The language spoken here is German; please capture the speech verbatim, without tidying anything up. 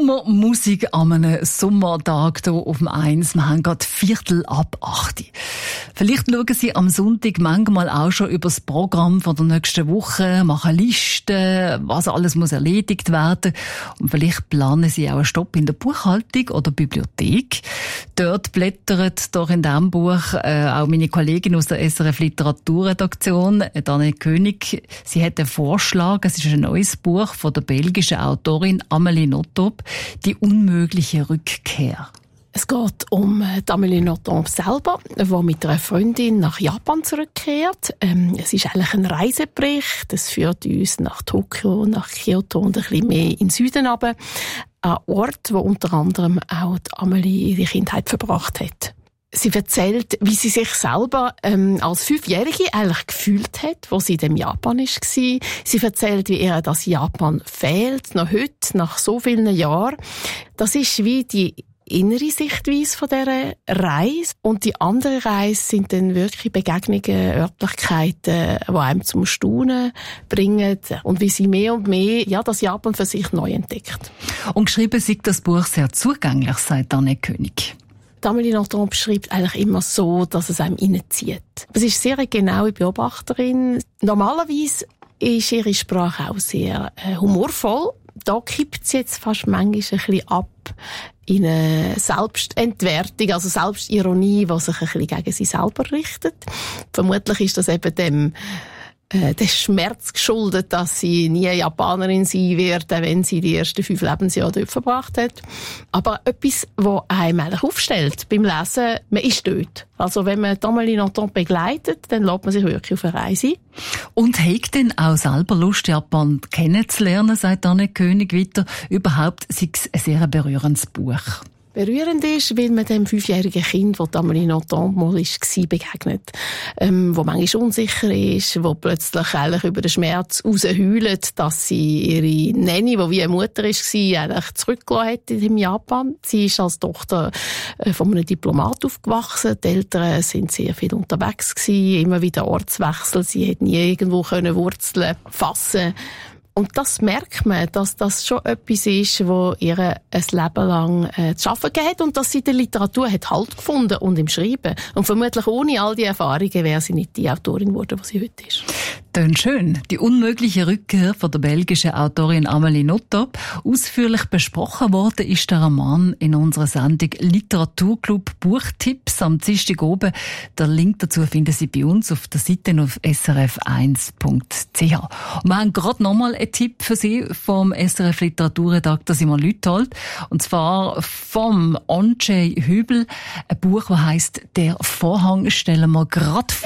Sommermusik an einem Sommertag hier auf dem eins. Wir haben gerade Viertel ab acht. Vielleicht schauen Sie am Sonntag manchmal auch schon über das Programm von der nächsten Woche, machen Listen, was alles muss erledigt werden. Und vielleicht planen Sie auch einen Stopp in der Buchhaltung oder Bibliothek. Dort blättert doch in diesem Buch äh, auch meine Kollegin aus der S R F Literaturredaktion, Daniel König. Sie hat einen Vorschlag. Es ist ein neues Buch von der belgischen Autorin Amélie Nothomb, «Die unmögliche Rückkehr». Es geht um Amélie Nothomb selber, die mit einer Freundin nach Japan zurückkehrt. Ähm, es ist eigentlich ein Reisebericht. Es führt uns nach Tokio, nach Kyoto und ein bisschen mehr in den Süden runter. Ein Ort, wo unter anderem auch die Amélie ihre Kindheit verbracht hat. Sie erzählt, wie sie sich selber ähm, als Fünfjährige eigentlich gefühlt hat, wo sie in dem Japan war. Sie erzählt, wie ihr das Japan fehlt, noch heute, nach so vielen Jahren. Das ist wie die innere Sichtweise von dieser Reise. Und die andere Reise sind dann wirklich Begegnungen, Örtlichkeiten, die einem zum Staunen bringen. Und wie sie mehr und mehr ja, das Japan für sich neu entdeckt. Und geschrieben ist das Buch sehr zugänglich, sagt Daniel König. Amélie Nothomb schreibt eigentlich immer so, dass es einem reinzieht. Es ist sehr eine genaue Beobachterin. Normalerweise ist ihre Sprache auch sehr äh, humorvoll. Da kippt sie jetzt fast manchmal ein bisschen ab in eine Selbstentwertung, also Selbstironie, die sich ein bisschen gegen sie selber richtet. Vermutlich ist das eben dem äh, der Schmerz geschuldet, dass sie nie Japanerin sein wird, wenn sie die ersten fünf Lebensjahre dort verbracht hat. Aber etwas, was einem eigentlich aufstellt beim Lesen, man ist dort. Also wenn man Amélie Nothomb begleitet, dann lässt man sich wirklich auf eine Reise. Und hat denn auch selber Lust, Japan kennenzulernen, sagt Anne König weiter. Überhaupt sei es ein sehr berührendes Buch. Berührend ist, weil man dem fünfjährigen Kind, das Amélie Nothomb mal war, begegnet. Ähm, wo manchmal unsicher ist, wo plötzlich eigentlich über den Schmerz rausheult, dass sie ihre Nanny, die wie eine Mutter war, eigentlich zurückgelassen hat in Japan. Sie ist als Tochter von einem Diplomat aufgewachsen. Die Eltern sind sehr viel unterwegs gewesen, immer wieder Ortswechsel. Sie hat nie irgendwo Wurzeln fassen. Und das merkt man, dass das schon etwas ist, wo ihr ein Leben lang äh, zu arbeiten gegeben hat und dass sie in der Literatur hat Halt gefunden und im Schreiben. Und vermutlich ohne all die Erfahrungen wäre sie nicht die Autorin geworden, die sie heute ist. Tönt schön. Die unmögliche Rückkehr von der belgischen Autorin Amélie Nothomb. Ausführlich besprochen worden ist der Roman in unserer Sendung Literaturclub Buchtipps am Dienstag oben. Der Link dazu finden Sie bei uns auf der Seite auf s r f eins punkt c h. Und wir haben gerade nochmal einen Tipp für Sie vom S R F Literaturredakteur Simon Lüthold. Und zwar vom Andrzej Hübel. Ein Buch, das heisst «Der Vorhang». Stellen wir gerade vor.